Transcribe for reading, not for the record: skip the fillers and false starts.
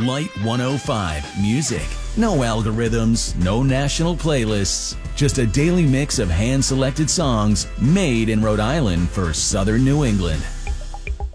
Light 105 music. No algorithms, no national playlists. Just a daily mix of hand-selected songs made in Rhode Island for Southern New England.